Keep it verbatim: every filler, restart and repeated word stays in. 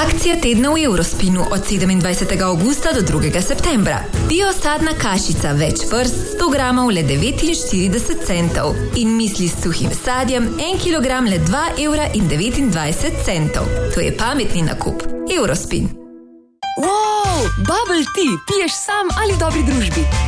Akcija tedna v Eurospinu od sedemindvajsetega avgusta do drugega septembra. Biosadna kašica več vrst sto gramov le devetinštirideset centov in misli s suhim sadjem en kilogram le dva evra in devetindvajset centov. To je pametni nakup. Eurospin. Wow, bubble tea, piješ sam ali v dobri družbi.